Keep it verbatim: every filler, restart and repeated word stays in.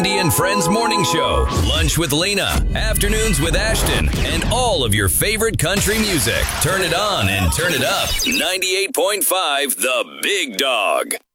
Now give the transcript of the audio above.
Andy and Friends Morning Show, Lunch with Lena, Afternoons with Ashton, and all of your favorite country music. Turn it on and turn it up. ninety-eight point five The Big Dog.